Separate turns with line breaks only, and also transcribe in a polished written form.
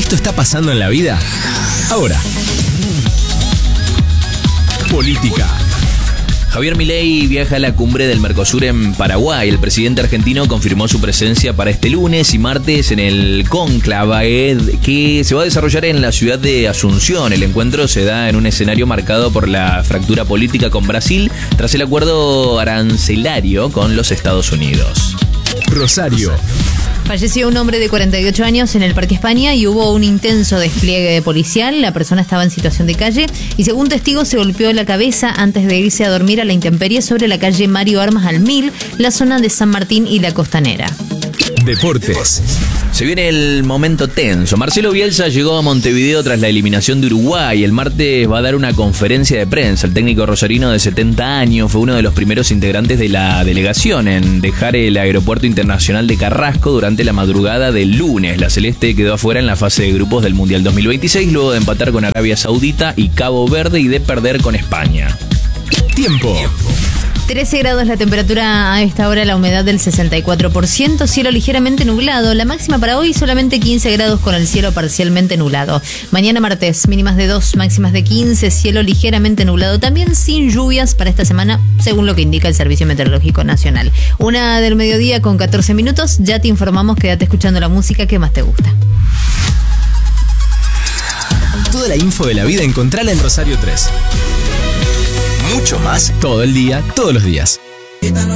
Esto está pasando en la vida ahora. Política. Javier Milei viaja a la cumbre del Mercosur en Paraguay. El presidente argentino confirmó su presencia para este lunes y martes en el cónclave que se va a desarrollar en la ciudad de Asunción. El encuentro se da en un escenario marcado por la fractura política con Brasil tras el acuerdo arancelario con los Estados Unidos. Rosario.
Falleció un hombre de 48 años en el Parque España y hubo un intenso despliegue policial. La persona estaba en situación de calle y según testigos se golpeó la cabeza antes de irse a dormir a la intemperie sobre la calle Mario Armas al 1000, la zona de San Martín y la Costanera.
Deportes. Se viene el momento tenso. Marcelo Bielsa llegó a Montevideo tras la eliminación de Uruguay. El martes va a dar una conferencia de prensa. El técnico rosarino de 70 años fue uno de los primeros integrantes de la delegación en dejar el aeropuerto internacional de Carrasco durante la madrugada del lunes. La Celeste quedó afuera en la fase de grupos del Mundial 2026 luego de empatar con Arabia Saudita y Cabo Verde y de perder con España. Tiempo.
13 grados la temperatura a esta hora, la humedad del 64%, cielo ligeramente nublado. La máxima para hoy solamente 15 grados con el cielo parcialmente nublado. Mañana martes, mínimas de 2, máximas de 15, cielo ligeramente nublado. También sin lluvias para esta semana, según lo que indica el Servicio Meteorológico Nacional. 1 del mediodía con 14 minutos, ya te informamos, quédate escuchando la música que más te gusta.
Toda la info de la vida encontrala en Rosario 3. Mucho más todo el día, todos los días.